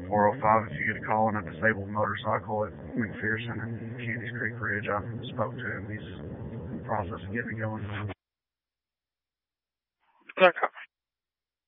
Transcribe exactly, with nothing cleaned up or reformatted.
four oh five if you get a call on a disabled motorcycle at McPherson and Candies Creek Ridge. I spoke to him. He's in the process of getting it going. Look,